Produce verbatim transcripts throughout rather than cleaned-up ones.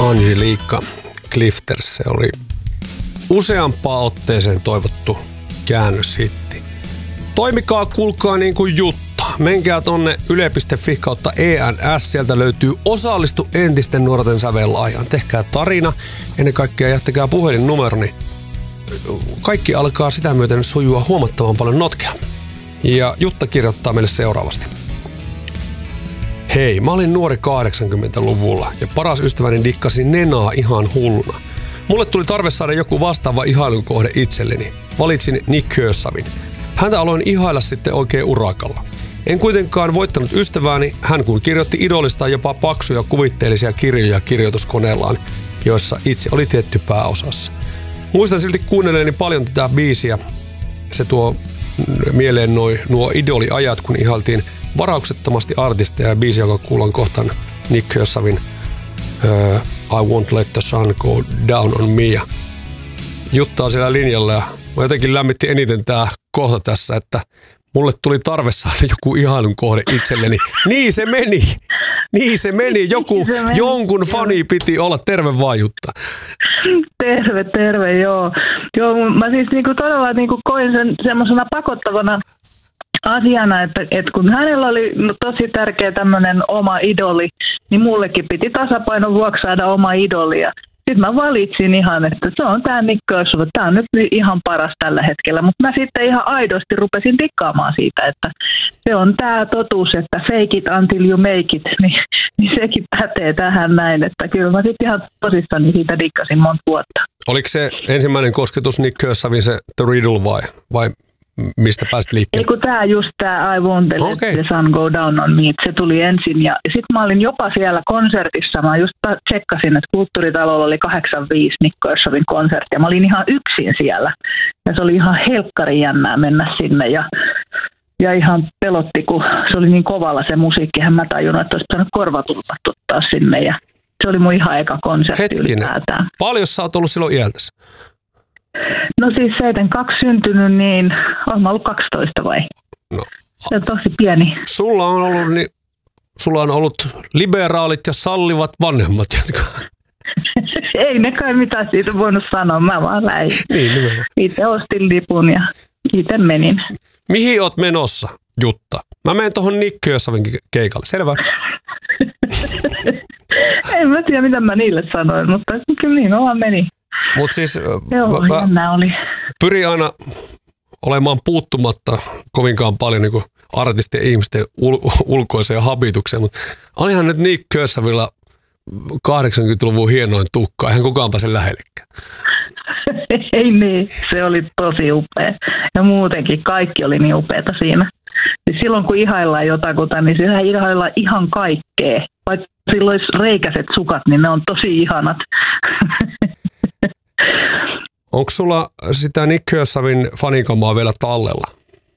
Angelica Clifters. Se oli useampaan otteeseen toivottu käännöshitti. Toimikaa, kuulkaa niin kuin Jutta. Menkää tonne yle piste fi kautta E N S. Sieltä löytyy Osallistu entisten nuorten sävellahjaan. Tehkää tarina. Ennen kaikkea jättäkää puhelinnumero, niin kaikki alkaa sitä myöten sujua huomattavan paljon notkeammin. Ja Jutta kirjoittaa meille seuraavasti. Hei, mä olin nuori kahdeksankymmentäluvulla ja paras ystäväni dikkasi Nenaa ihan hulluna. Mulle tuli tarve saada joku vastaava ihailun kohde itselleni. Valitsin Nick Kershavin. Häntä aloin ihailla sitten oikein urakalla. En kuitenkaan voittanut ystävääni, hän kun kirjoitti idolistaan jopa paksuja kuvitteellisia kirjoja kirjoituskoneellaan, joissa itse oli tietty pääosassa. Muistan silti kuunnelleeni paljon tätä biisiä. Se tuo mieleen noi, nuo idoliajat, kun ihailtiin varauksettomasti artisteja ja biisi, joka kuullaan kohtaan Nick Kershavin uh, I Won't Let the Sun Go Down on Me. Ja Jutta on siellä linjalla ja mä jotenkin lämmitti eniten tää kohta tässä, että mulle tuli tarve saada joku ihailun kohde itselleni. Niin se meni! Niin se meni! Joku, se meni. Jonkun fani piti olla. Terve vaan, Jutta. Terve, terve, joo. Joo, mä siis niinku todella niinku koin sen semmoisena pakottavana asiana, että, että kun hänellä oli tosi tärkeä tämmöinen oma idoli, niin mullekin piti tasapainon vuoksi saada oma idoli. Ja sitten mä valitsin ihan, että se on tää Nick Kershaw, tää on nyt ihan paras tällä hetkellä. Mutta mä sitten ihan aidosti rupesin dikkaamaan siitä, että se on tää totuus, että fake it until you make it, niin, niin sekin pätee tähän näin. Että kyllä mä sitten ihan tosissani siitä dikkasin monta vuotta. Oliko se ensimmäinen kosketus Nick Kershavin se The Riddle vai, vai mistä pääsit liikkeelle? Ei kun tää just tää I Won't Let okay. the Sun Go Down on Me, se tuli ensin ja sitten mä olin jopa siellä konsertissa, mä just tsekkasin, että Kulttuuritalolla oli kahdeksankymmentäviisi Nick Kershavin konsertti ja mä olin ihan yksin siellä ja se oli ihan helkkari jännää mennä sinne ja, ja ihan pelotti, kun se oli niin kovalla se musiikki, hän mä tajunnut, että olisi pitänyt korvatulpat ottaa sinne ja se oli mun ihan eka konsertti. Hetkinen, ylipäätään. Paljon sä oot ollut silloin iältäsi? No siis seitsemänkymmentäkaksi syntynyt, niin olen mä ollut kaksitoista vai? No. Se on tosi pieni. Sulla on ollut, niin, sulla on ollut liberaalit ja sallivat vanhemmat, jotka... Ei ne kai mitään siitä voinut sanoa, mä vaan läin. Niin, nimenomaan. Itse ostin lipun ja itse menin. Mihin oot menossa, Jutta? Mä menen tuohon Nick Kershavin keikalle, selvä? En mä tiedä, mitä mä niille sanoin, mutta kyllä niin vaan meni. Mut siis joo, mä, oli. pyrin aina olemaan puuttumatta kovinkaan paljon niin kuin artistien ja ihmisten ul- ulkoiseen habitukseen, mutta olihan nyt Nick Kershavilla kahdeksankymmentäluvun hienoin tukka, eihän kukaan pääse lähellekään. Ei niin, se oli tosi upea. Ja muutenkin kaikki oli niin upeata siinä. Ja silloin kun ihaillaan jotakuta, niin siinä ihaillaan ihan kaikkea. Vaikka silloin olisi reikäiset sukat, niin ne on tosi ihanat. Onko sulla sitä Nick Kershavin fanikamaa vielä tallella?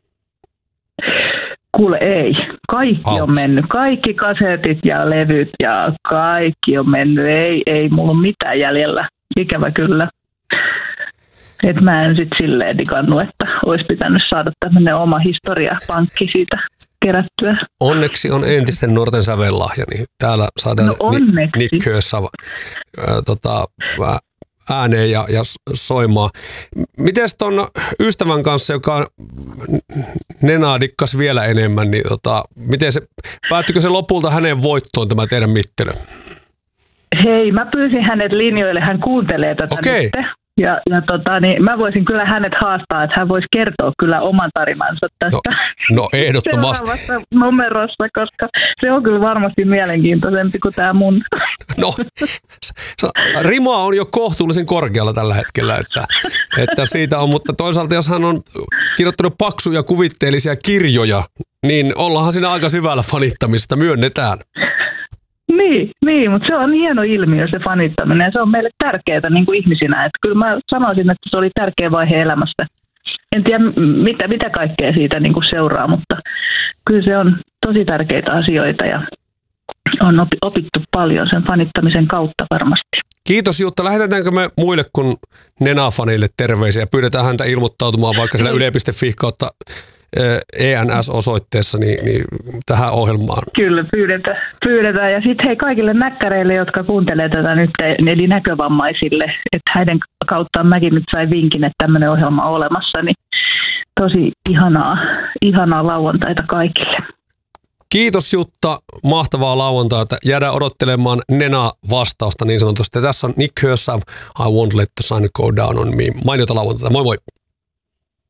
Kuule ei. Kaikki Alt. on mennyt. Kaikki kasetit ja levyt ja kaikki on mennyt. Ei, ei mulla ole mitään jäljellä. Ikävä kyllä. Et mä en sit silleen digannut, että olisi pitänyt saada tämmöinen oma historiapankki siitä kerättyä. Onneksi on entisten nuorten sävellahja, niin täällä saadaan no Nick, Nick Kershaw äh, tota, ääneen ja, ja soimaan. Mites ton ystävän kanssa, joka Nenaa dikkas vielä enemmän, niin tota, miten se, päättykö se lopulta hänen voittoon tämä teidän mittelö? Hei, mä pyysin hänet linjoille, hän kuuntelee tätä okay. nyt. Ja, ja tota, niin mä voisin kyllä hänet haastaa, että hän voisi kertoa kyllä oman tarinansa tästä. No, no ehdottomasti. Seuraavassa numerossa, koska se on kyllä varmasti mielenkiintoisempi kuin tämä mun. No, rima on jo kohtuullisen korkealla tällä hetkellä, että, että siitä on, mutta toisaalta jos hän on kirjoittanut paksuja kuvitteellisia kirjoja, niin ollaanhan siinä aika syvällä fanittamista, myönnetään. Niin, niin, mutta se on hieno ilmiö se fanittaminen ja se on meille tärkeää niin kuin ihmisinä. Että kyllä mä sanoisin, että se oli tärkeä vaihe elämästä. En tiedä mitä, mitä kaikkea siitä niin kuin seuraa, mutta kyllä se on tosi tärkeitä asioita ja on opittu paljon sen fanittamisen kautta varmasti. Kiitos Jutta. Lähetetäänkö me muille kuin Nenaa-faneille terveisiä ja pyydetään häntä ilmoittautumaan vaikka siellä yle piste fi kautta E N S-osoitteessa niin, niin tähän ohjelmaan. Kyllä, pyydetään. pyydetään. Ja sitten hei kaikille näkkäreille, jotka kuuntelee tätä nyt, eli näkövammaisille, että häiden kauttaan mäkin nyt sain vinkin, että tämmöinen ohjelma on olemassa, niin tosi ihanaa, ihanaa lauantaita kaikille. Kiitos Jutta, mahtavaa lauantaita. Jäädään odottelemaan Nena-vastausta niin sanotusti. Tässä on Nick Hearsav, I Won't Let the Sun Go Down on Me. Mainiota lauantaita, moi moi!